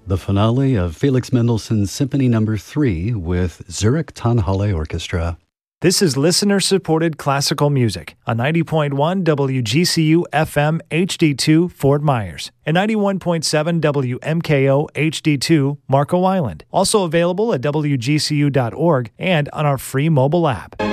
the finale of Felix Mendelssohn's Symphony No. 3 with Zurich Tonhalle Orchestra. This is listener-supported classical music on 90.1 WGCU FM HD2 Fort Myers and 91.7 WMKO HD2 Marco Island. Also available at WGCU.org and on our free mobile app.